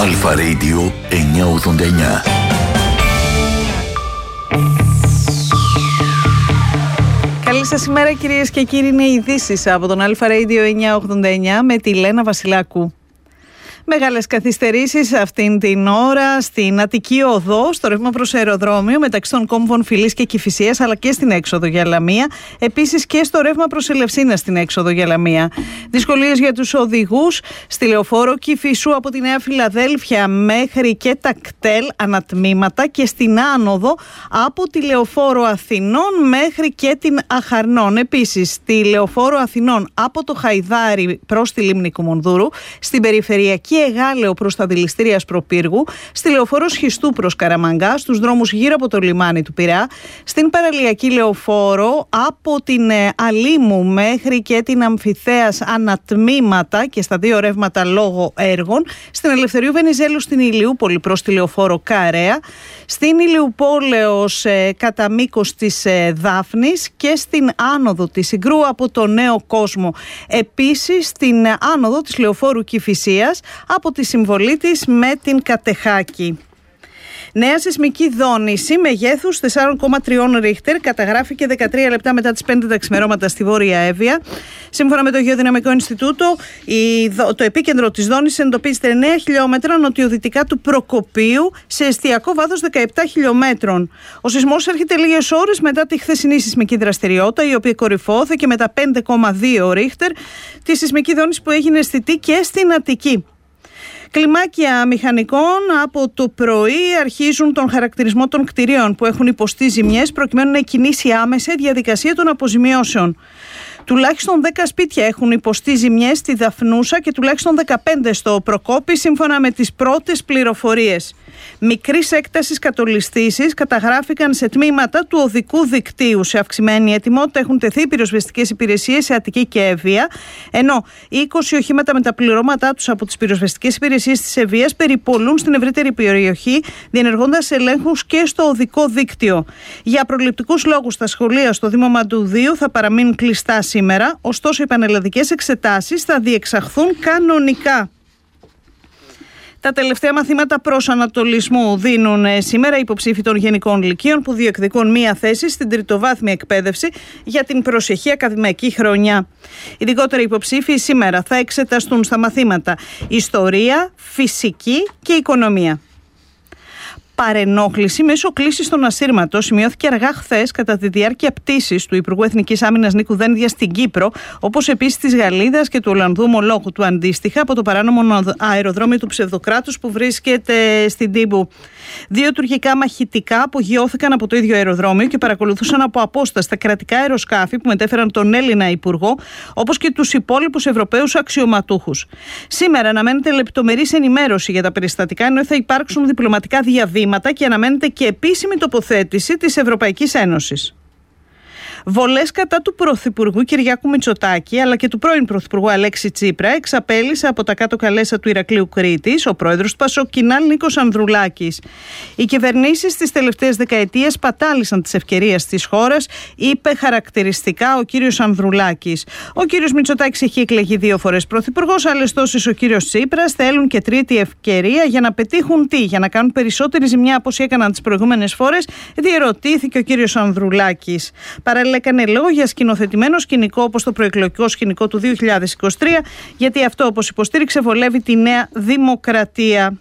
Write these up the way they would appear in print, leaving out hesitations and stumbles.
Αλφα Radio 989. Καλή σας ημέρα κυρίες και κύριοι, είναι οι ειδήσεις από τον Αλφα Radio 989 με τη Λένα Βασιλάκου. Μεγάλες καθυστερήσεις αυτήν την ώρα στην Αττική Οδό, στο ρεύμα προς αεροδρόμιο μεταξύ των κόμβων Φυλής και Κηφισίας, αλλά και στην έξοδο για Λαμία. Επίσης και στο ρεύμα προς Ελευσίνα στην έξοδο για Λαμία. Δυσκολίες για τους οδηγούς στη λεωφόρο Κηφισού από τη Νέα Φιλαδέλφια μέχρι και τα κτέλ ανατμήματα, και στην άνοδο από τη λεωφόρο Αθηνών μέχρι και την Αχαρνών. Επίσης στη λεωφόρο Αθηνών από το Χαϊδάρι προς τη Λίμνη Κουμουνδούρου, στην περιφερειακή Εγάλεο προς τα δηληστήρια Σπροπύργου, στη λεωφόρο Σχιστού προς Καραμαγκά, στους δρόμους γύρω από το λιμάνι του Πειραιά, στην παραλιακή λεωφόρο από την Αλήμου μέχρι και την Αμφιθέας ανατμήματα και στα δύο ρεύματα λόγω έργων, στην Ελευθερίου Βενιζέλου στην Ηλιούπολη προς τη λεωφόρο Καρέα, στην Ηλιουπόλεως κατά μήκος της Δάφνης και στην άνοδο της Συγκρού από το Νέο Κόσμο. Επίσης στην άνοδο της λεωφόρου Κηφισίας από τη συμβολή της με την Κατεχάκη. Νέα σεισμική δόνηση μεγέθους 4,3 Ρίχτερ καταγράφηκε 13 λεπτά μετά τις 5 τα ξημερώματα στη Βόρεια Εύβοια. Σύμφωνα με το Γεωδυναμικό Ινστιτούτο, το επίκεντρο της δόνησης εντοπίζεται 9 χιλιόμετρα νοτιοδυτικά του Προκοπίου σε εστιακό βάθος 17 χιλιόμετρων. Ο σεισμός έρχεται λίγες ώρες μετά τη χθεσινή σεισμική δραστηριότητα, η οποία κορυφώθηκε με τα 5,2 Ρίχτερ, τη σεισμική δόνηση που έγινε αισθητή και στην Αττική. Κλιμάκια μηχανικών από το πρωί αρχίζουν τον χαρακτηρισμό των κτηρίων που έχουν υποστεί ζημιές, προκειμένου να κινήσει άμεσα η διαδικασία των αποζημιώσεων. Τουλάχιστον 10 σπίτια έχουν υποστεί ζημιές στη Δαφνούσα και τουλάχιστον 15 στο Προκόπη, σύμφωνα με τις πρώτες πληροφορίες. Μικρής έκτασης κατολιστήσεις καταγράφηκαν σε τμήματα του οδικού δικτύου. Σε αυξημένη ετοιμότητα έχουν τεθεί πυροσβεστικές υπηρεσίες σε Αττική και Εύβοια, ενώ 20 οχήματα με τα πληρώματά τους από τις πυροσβεστικές υπηρεσίες της Εύβοιας περιπολούν στην ευρύτερη περιοχή, διενεργώντας ελέγχους και στο οδικό δίκτυο. Για προληπτικούς λόγους, τα σχολεία στο Δήμο Μαντουδίου θα παραμείνουν κλειστά σήμερα, ωστόσο οι πανελλαδικές εξετάσεις θα διεξαχθούν κανονικά. Τα τελευταία μαθήματα προσανατολισμού δίνουν σήμερα υποψήφοι των γενικών λυκείων που διεκδικούν μία θέση στην τριτοβάθμια εκπαίδευση για την προσεχή ακαδημαϊκή χρονιά. Ειδικότερα υποψήφοι σήμερα θα εξεταστούν στα μαθήματα Ιστορία, Φυσική και Οικονομία. Παρενόχληση μέσω κλήσης των ασύρματος σημειώθηκε αργά χθες κατά τη διάρκεια πτήσης του Υπουργού Εθνικής Άμυνας Νίκου Δένδια στην Κύπρο, όπως επίσης της Γαλλίδας και του Ολλανδού ομολόγου του αντίστοιχα από το παράνομο αεροδρόμιο του Ψευδοκράτους που βρίσκεται στην Τύμπου. 2 τουρκικά μαχητικά απογειώθηκαν από το ίδιο αεροδρόμιο και παρακολουθούσαν από απόσταση τα κρατικά αεροσκάφη που μετέφεραν τον Έλληνα Υπουργό, όπως και τους υπόλοιπους Ευρωπαίους αξιωματούχους. Σήμερα αναμένεται λεπτομερής ενημέρωση για τα περιστατικά, ενώ θα υπάρξουν διπλωματικά διαβήματα και αναμένεται και επίσημη τοποθέτηση της Ευρωπαϊκής Ένωσης. Βολές κατά του Πρωθυπουργού Κυριάκου Μητσοτάκη αλλά και του πρώην Πρωθυπουργού Αλέξη Τσίπρα εξαπέλυσε από τα κάτω καλέσα του Ηρακλείου Κρήτης ο πρόεδρος του Πασόκ Κινάλ Νίκος Ανδρουλάκης. Οι κυβερνήσεις τις τελευταίες δεκαετίες πατάλησαν τις ευκαιρίες της χώρας, είπε χαρακτηριστικά ο κύριος Ανδρουλάκης. Ο κύριος Μητσοτάκης έχει εκλεγεί 2 φορές πρωθυπουργός, άλλες τόσες ο κύριος Τσίπρας θέλουν και τρίτη ευκαιρία για να πετύχουν τι, για να κάνουν περισσότερη ζημιά από όσοι έκαναν τις προηγούμενες φορές, διερωτήθηκε ο κύριος Ανδρουλάκης. Παράλληλα, έκανε λόγο για σκηνοθετημένο σκηνικό όπως το προεκλογικό σκηνικό του 2023, γιατί αυτό, όπως υποστήριξε, βολεύει τη Νέα Δημοκρατία.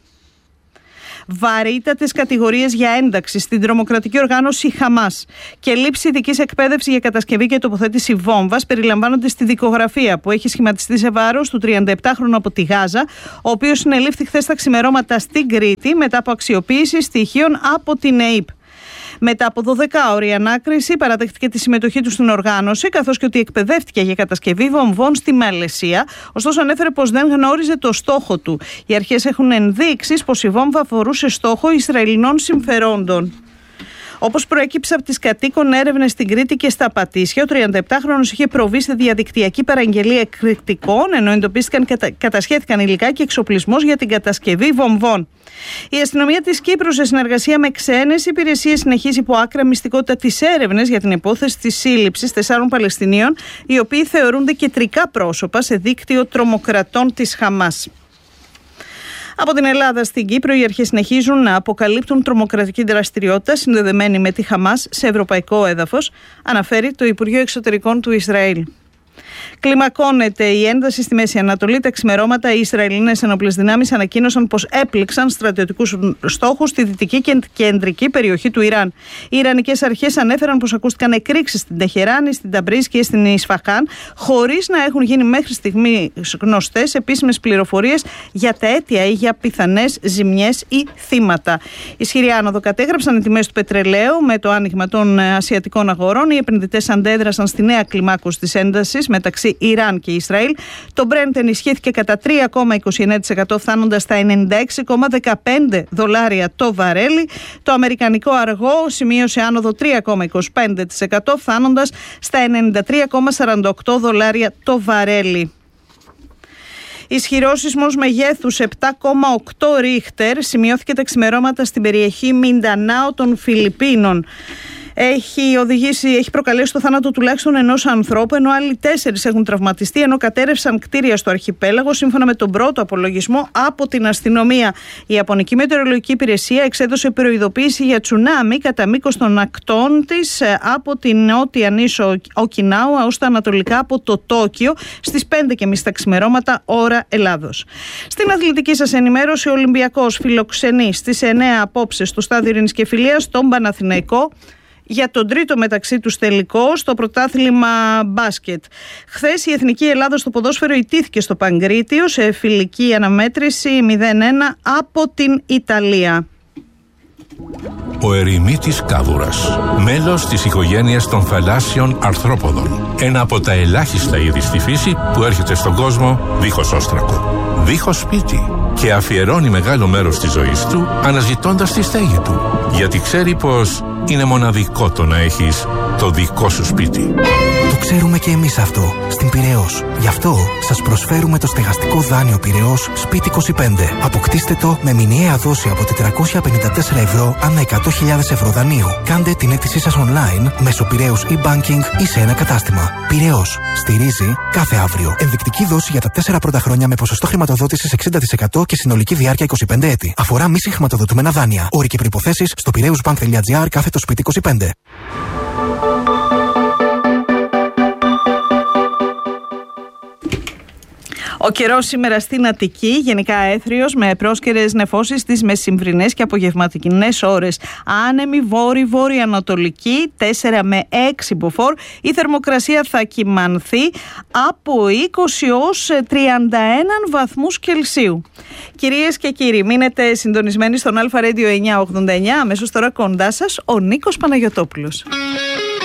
Βαρύτατες κατηγορίες για ένταξη στην τρομοκρατική οργάνωση Χαμάς και λήψη ειδικής εκπαίδευσης για κατασκευή και τοποθέτηση βόμβας περιλαμβάνονται στη δικογραφία που έχει σχηματιστεί σε βάρος του 37χρονου από τη Γάζα, ο οποίος συνελήφθη χθες τα ξημερώματα στην Κρήτη μετά από αξιοποίηση στοιχείων από την ΕΥΠ. Μετά από 12ωρη ανάκριση, παραδέχτηκε τη συμμετοχή του στην οργάνωση, καθώς και ότι εκπαιδεύτηκε για κατασκευή βομβών στη Μαλαισία. Ωστόσο, ανέφερε πως δεν γνώριζε το στόχο του. Οι αρχές έχουν ενδείξεις πως η βόμβα αφορούσε στόχο Ισραηλινών συμφερόντων. Όπως προέκυψε από τις κατοίκων έρευνες στην Κρήτη και στα Πατήσια, ο 37χρονος είχε προβεί σε διαδικτυακή παραγγελία εκρηκτικών, ενώ εντοπίστηκαν και κατασχέθηκαν υλικά και εξοπλισμός για την κατασκευή βομβών. Η αστυνομία της Κύπρου, σε συνεργασία με ξένες υπηρεσίες, συνεχίζει υπό άκρα μυστικότητα τις έρευνες για την υπόθεση της σύλληψης 4 Παλαιστινίων, οι οποίοι θεωρούνται κεντρικά πρόσωπα σε δίκτυο τρομοκρατών της Χαμάς. Από την Ελλάδα στην Κύπρο, οι αρχές συνεχίζουν να αποκαλύπτουν τρομοκρατική δραστηριότητα συνδεδεμένη με τη Χαμάς σε ευρωπαϊκό έδαφος, αναφέρει το Υπουργείο Εξωτερικών του Ισραήλ. Κλιμακώνεται η ένταση στη Μέση Ανατολή. Τα ξημερώματα, οι Ισραηλινές ενόπλες δυνάμεις ανακοίνωσαν πως έπληξαν στρατιωτικούς στόχους στη δυτική και κεντρική περιοχή του Ιράν. Οι Ιρανικές αρχές ανέφεραν πως ακούστηκαν εκρήξεις στην Τεχεράνη, στην Ταμπρίζ και στην Ισφαχάν, χωρίς να έχουν γίνει μέχρι στιγμή γνωστές επίσημες πληροφορίες για τα αίτια ή για πιθανές ζημιές ή θύματα. Ισχυρή άνοδο κατέγραψαν οι τιμές του πετρελαίου με το άνοιγμα των ασιατικών αγορών. Οι επενδυτές αντέδρασαν στη νέα κλιμάκωση της έντασης μεταξύ Ιράν και Ισραήλ. Το Brent ενισχύθηκε κατά 3,29%, φτάνοντας στα $96,15 το βαρέλι. Το αμερικανικό αργό σημείωσε άνοδο 3,25%, φτάνοντας στα $93,48 το βαρέλι. Ισχυρός σεισμός μεγέθους 7,8 ρίχτερ σημειώθηκε τα ξημερώματα στην περιοχή Μιντανάο των Φιλιππίνων. Έχει προκαλέσει το θάνατο τουλάχιστον ενός ανθρώπου, ενώ άλλοι 4 έχουν τραυματιστεί, ενώ κατέρευσαν κτίρια στο αρχιπέλαγο, σύμφωνα με τον πρώτο απολογισμό από την αστυνομία. Η Ιαπωνική Μετεωρολογική Υπηρεσία εξέδωσε προειδοποίηση για τσουνάμι κατά μήκος των ακτών της από την νότια νήσο Οκινάουα ως τα ανατολικά από το Τόκιο στις 5:30 τα ξημερώματα ώρα Ελλάδος. Στην αθλητική σας ενημέρωση, ο Ολυμπιακός φιλοξενεί στις 9 απόψε στο Στάδιο Ειρήνης και Φιλίας τον Παναθηναϊκό για τον τρίτο μεταξύ τους τελικό στο πρωτάθλημα μπάσκετ. Χθες η Εθνική Ελλάδα στο ποδόσφαιρο ιτήθηκε στο Παγκρίτιο σε φιλική αναμέτρηση 0-1 από την Ιταλία. Ο ερημίτης κάβουρας, μέλος της οικογένειας των θαλάσσιων αρθρόποδων. Ένα από τα ελάχιστα είδη στη φύση που έρχεται στον κόσμο δίχως όστρακο, δίχως σπίτι, και αφιερώνει μεγάλο μέρος της ζωής του αναζητώντας τη στέγη του, γιατί ξέρει πως είναι μοναδικό το να έχεις το δικό σου σπίτι. Το ξέρουμε και εμείς αυτό στην Πειραιώς. Γι' αυτό σας προσφέρουμε το στεγαστικό δάνειο Πειραιώς Σπίτι 25. Αποκτήστε το με μηνιαία δόση από 454 ευρώ ανά 100.000 ευρώ δανείου. Κάντε την αίτησή σας online μέσω Πειραιώς e-banking ή σε ένα κατάστημα. Πειραιώς. Στηρίζει κάθε αύριο. Ενδεικτική δόση για τα 4 πρώτα χρόνια με ποσοστό χρηματοδότησης 60% και συνολική διάρκεια 25 έτη. Αφορά μη συγχρηματοδοτούμενα δάνεια. Όροι και προϋποθέσεις στο piraeusbank.gr/το σπίτι 25. Ο καιρός σήμερα στην Αττική, γενικά έθριος με πρόσκαιρες νεφώσεις στις μεσημβρινές και απογευματινές ώρες. Άνεμη βόρειο-ανατολική 4 με 6 μποφόρ. Η θερμοκρασία θα κυμανθεί από 20 ως 31 βαθμούς Κελσίου. Κυρίες και κύριοι, μείνετε συντονισμένοι στον Αλφα Radio 989. Αμέσως τώρα κοντά σας ο Νίκος Παναγιωτόπουλος.